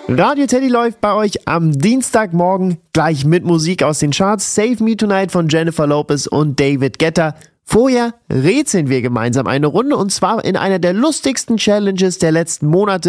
Radio Teddy läuft bei euch am Dienstagmorgen gleich mit Musik aus den Charts. Save Me Tonight von Jennifer Lopez und David Guetta. Vorher rätseln wir gemeinsam eine Runde und zwar in einer der lustigsten Challenges der letzten Monate.